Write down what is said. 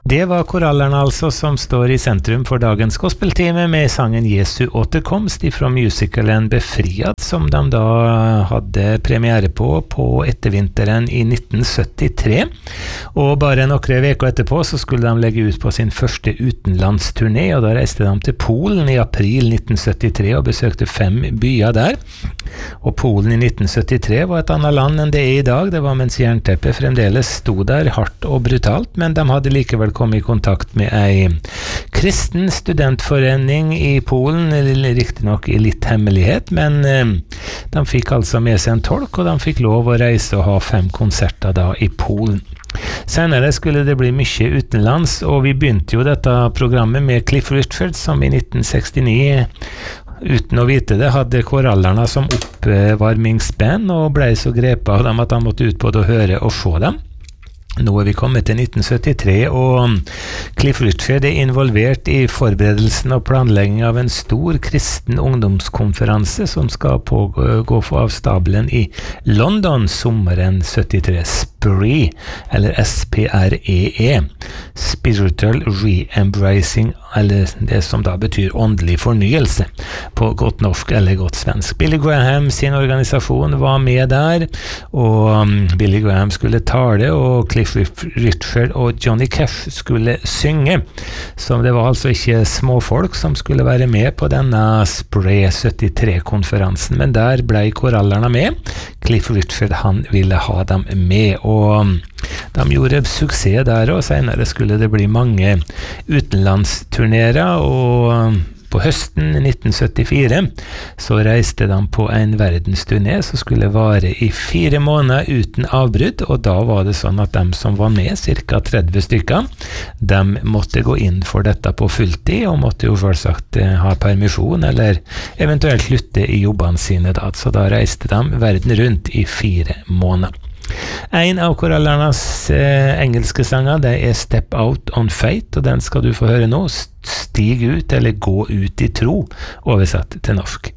Det var korallerne altså som står i sentrum for dagens gospeltime med sangen Jesu återkomst fra musicalen Befriad, som de da hadde premiere på ettervinteren i 1973. Og bare noen veker etterpå så skulle de legge ut på sin første utenlandsturné, og da reiste de til Polen i april 1973 og besøkte 5 byer der. Og Polen i 1973 var et annet land enn det er i dag. Det var mens jernteppet fremdeles sto der hardt og brutalt, men de hadde likevel kommet i kontakt med ei kristen studentforening i Polen, riktig nok i litt hemmelighet, men de fikk altså med seg en tolk, og de fikk lov å reise og ha 5 konserter da i Polen. Senere skulle det bli mye utenlands, og vi begynte jo dette programmet med Cliff Richard, som i 1969 uten å vite det, hadde korallerne som oppvarmingsband, og ble så grepet av dem at han måtte ut både å høre og se dem. Nå er vi kommet til 1973, og Cliff Richard er involvert i forberedelsen og planlegging av en stor kristen ungdomskonferanse som skal gå av stabelen i London sommeren 73. SPREE, eller S-P-R-E-E, Spiritual Re-Embracing, eller det som da betyr åndelig fornyelse, på godt norsk eller godt svensk. Billy Graham sin organisasjon var med der, og Billy Graham skulle tale, og Cliff Richard og Johnny Cash skulle synge. Så det var altså ikke småfolk som skulle være med på denne SPREE 73-konferansen, men der ble korallerne med. Cliff Richard, han ville ha dem med, og de gjorde suksess der, og senere skulle det bli mange utenlandsturnerer, og på høsten 1974 så reiste de på en verdensturné som skulle vare i 4 måneder uten avbrudd, og da var det sånn at de som var med, cirka 30 stykker, de måtte gå inn for dette på fulltid, og måtte jo selvsagt ha permisjon, eller eventuelt slutte i jobbene sine da, så da reiste de verden rundt i 4 måneder. En av korallernes engelske sanger, det er Step Out on Faith, og den skal du få høre nå. Stig ut, eller gå ut i tro, oversatt til norsk.